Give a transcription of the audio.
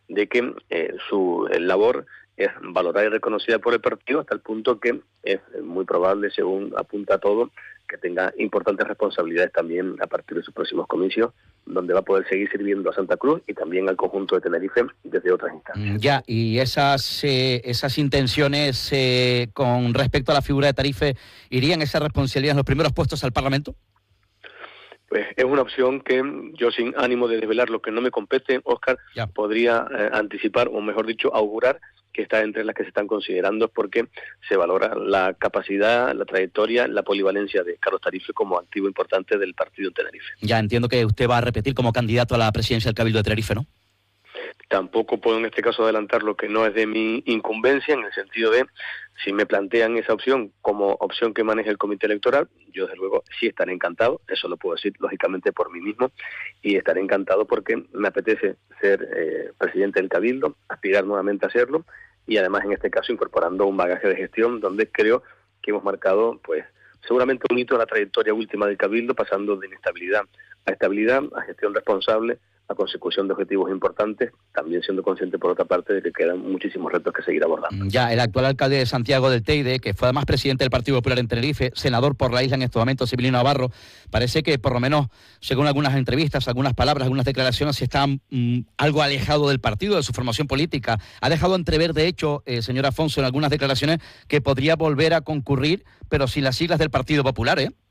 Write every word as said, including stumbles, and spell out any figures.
de que eh, su labor es valorada y reconocida por el partido, hasta el punto que es muy probable, según apunta todo, que tenga importantes responsabilidades también a partir de sus próximos comicios, donde va a poder seguir sirviendo a Santa Cruz y también al conjunto de Tenerife desde otras instancias. Ya, y esas eh, esas intenciones eh, con respecto a la figura de Tarife, ¿irían esas responsabilidades en los primeros puestos al Parlamento? Pues es una opción que yo, sin ánimo de desvelar lo que no me compete, Óscar, ya. podría eh, anticipar, o mejor dicho, augurar, que está entre las que se están considerando, porque se valora la capacidad, la trayectoria, la polivalencia de Carlos Tarife como activo importante del partido en Tenerife. Ya entiendo que usted va a repetir como candidato a la presidencia del Cabildo de Tenerife, ¿no? Tampoco puedo en este caso adelantar lo que no es de mi incumbencia, en el sentido de, si me plantean esa opción como opción que maneje el comité electoral, yo desde luego sí estaré encantado, eso lo puedo decir lógicamente por mí mismo, y estaré encantado porque me apetece ser eh, presidente del Cabildo, aspirar nuevamente a hacerlo, y además en este caso incorporando un bagaje de gestión donde creo que hemos marcado pues seguramente un hito en la trayectoria última del Cabildo, pasando de inestabilidad a estabilidad, a gestión responsable, a consecución de objetivos importantes, también siendo consciente por otra parte de que quedan muchísimos retos que seguir abordando. Ya, el actual alcalde de Santiago del Teide, que fue además presidente del Partido Popular en Tenerife, senador por la isla en estos momentos, Emilio Navarro, parece que por lo menos, según algunas entrevistas, algunas palabras, algunas declaraciones, está mmm, algo alejado del partido, de su formación política. Ha dejado entrever, de hecho, eh, señor Afonso, en algunas declaraciones, que podría volver a concurrir, pero sin las siglas del Partido Popular, ¿eh?